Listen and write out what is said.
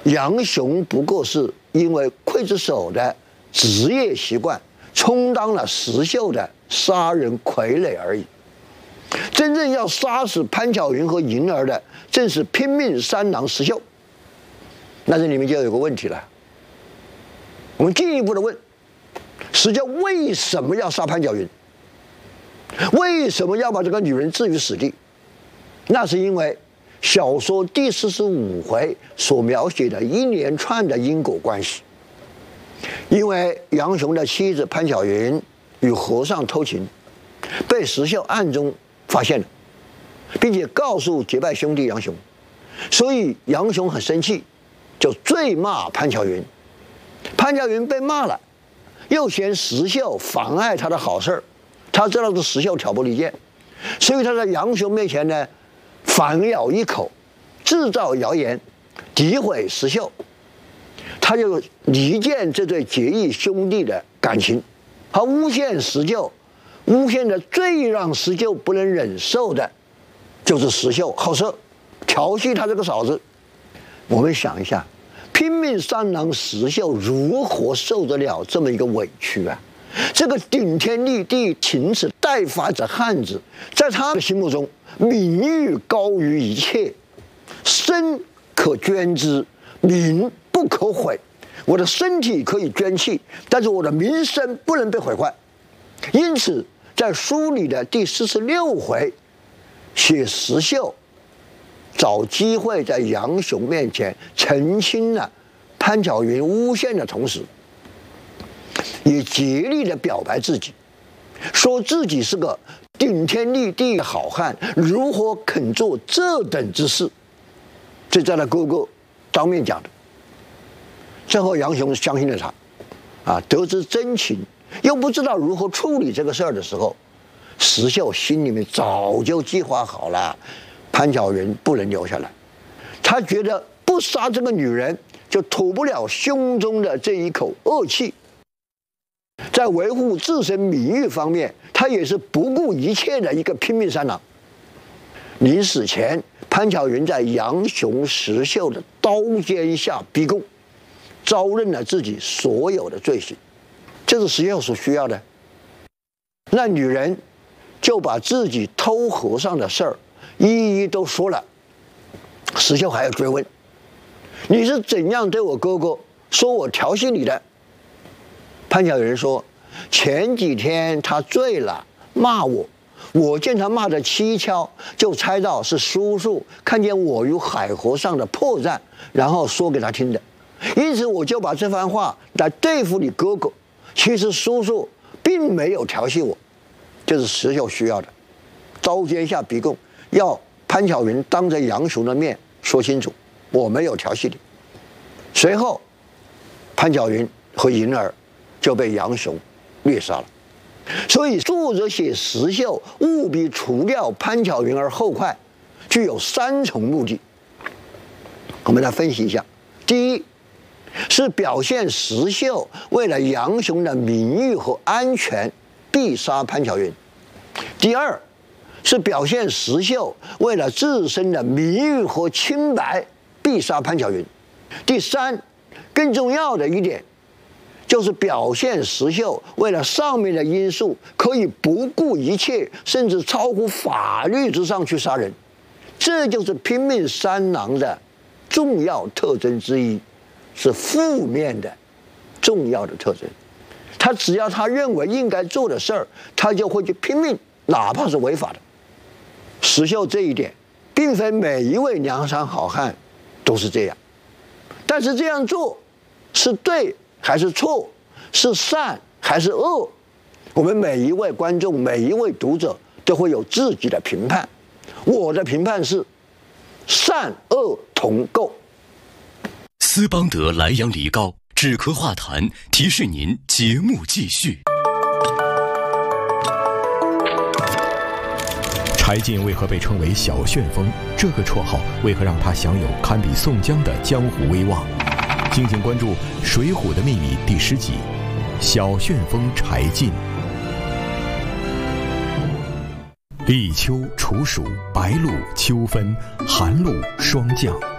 杨雄不过是因为刽子手的职业习惯，充当了石秀的杀人傀儡而已。真正要杀死潘巧云和银儿的，正是拼命三郎石秀。那这里面就有个问题了，我们进一步的问：石秀为什么要杀潘巧云？为什么要把这个女人置于死地？那是因为小说第45回所描写的一连串的因果关系。因为杨雄的妻子潘巧云与和尚偷情，被石秀暗中发现了，并且告诉结拜兄弟杨雄，所以杨雄很生气，就罪骂潘巧云。潘巧云被骂了，又嫌石秀妨碍他的好事儿，他知道是石秀挑拨离间，所以他在杨雄面前呢反咬一口，制造谣言，诋毁石秀。他就离间这对结义兄弟的感情，他诬陷石秀，诬陷的最让石秀不能忍受的，就是石秀好色，调戏他这个嫂子。我们想一下，拼命三郎石秀如何受得了这么一个委屈啊？这个顶天立地、勤此待发的汉子，在他的心目中，名誉高于一切，身可捐之，名不可毁。我的身体可以捐弃，但是我的名声不能被毁坏。因此，在书里的第46回，写石秀找机会在杨雄面前澄清了潘巧云诬陷的同时，也竭力的表白自己，说自己是个顶天立地的好汉，如何肯做这等之事？这在他哥哥当面讲的。最后杨雄相信了他，得知真情，又不知道如何处理这个事儿的时候，石秀心里面早就计划好了，潘巧云不能留下来。他觉得不杀这个女人，就吐不了胸中的这一口恶气。在维护自身名誉方面，他也是不顾一切的一个拼命三郎。临死前，潘巧云在杨雄、石秀的刀尖下逼供，招认了自己所有的罪行，这是石秀所需要的。那女人就把自己偷和尚的事儿一一都说了。石秀还要追问：你是怎样对我哥哥说我调戏你的？潘巧云说：前几天他醉了，骂我，我见他骂得蹊跷，就猜到是叔叔看见我与海和尚的破绽，然后说给他听的。因此我就把这番话来对付你哥哥。其实叔叔并没有调戏我，这是石秀需要的。刀尖下逼供，要潘巧云当着杨雄的面说清楚，我没有调戏你。随后，潘巧云和银儿就被杨雄虐杀了。所以作者写石秀务必除掉潘巧云而后快，具有3重目的。我们来分析一下。第一，是表现石秀为了杨雄的名誉和安全必杀潘巧云。第二，是表现石秀为了自身的名誉和清白必杀潘巧云。第三，更重要的一点，就是表现石秀为了上面的因素可以不顾一切，甚至超乎法律之上去杀人。这就是拼命三郎的重要特征之一，是负面的重要的特征。他只要他认为应该做的事儿，他就会去拼命，哪怕是违法的。石秀这一点，并非每一位梁山好汉都是这样，但是这样做是对还是错，是善还是恶，我们每一位观众、每一位读者都会有自己的评判。我的评判是善恶同构。 斯邦德莱阳梨膏止咳化痰，提示您节目继续。柴进为何被称为小旋风？这个绰号为何让他享有堪比宋江的江湖威望？敬请关注《水浒的秘密》第10集《小旋风柴进》。立秋、处暑、白露、秋分、寒露霜降。